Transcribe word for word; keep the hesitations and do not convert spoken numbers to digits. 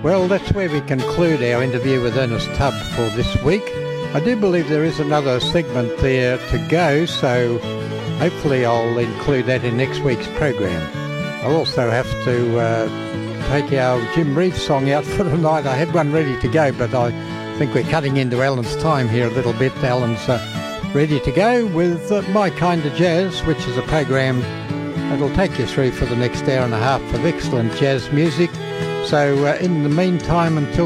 Well, that's where we conclude our interview with Ernest Tubb for this week. I do believe there is another segment there to go, so hopefully I'll include that in next week's program. I'll also have to uh, take our Jim Reeves song out for tonight. I had one ready to go, but I think we're cutting into Alan's time here a little bit. Alan's uh, ready to go with uh, My Kind of Jazz, which is a program that'll take you through for the next hour and a half of excellent jazz music. So uh, in the meantime, until